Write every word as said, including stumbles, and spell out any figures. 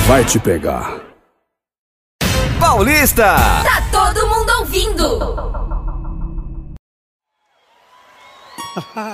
vai te pegar. Paulista! Tá todo mundo ouvindo!